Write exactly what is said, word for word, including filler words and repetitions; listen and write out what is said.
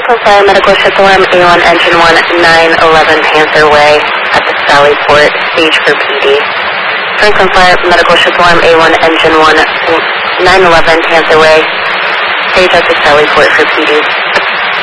Franklin Fire Medical Ship Alarm A one Engine one, nine eleven Panther Way at the Sallyport, stage for P D. Franklin Fire Medical Ship Alarm A one Engine one, nine eleven Panther Way, stage at the Sallyport for P D.